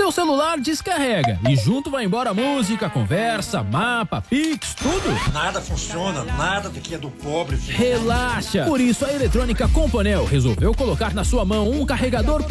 seu celular descarrega e junto vai embora música, conversa, mapa, Pix, tudo. Nada funciona, nada daqui é do pobre. Relaxa! Por isso a Eletrônica Companel resolveu colocar na sua mão um carregador